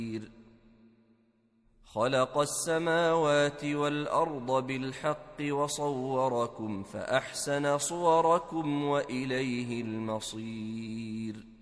خلق السماوات والأرض بالحق وصوركم فأحسن صوركم وإليه المصير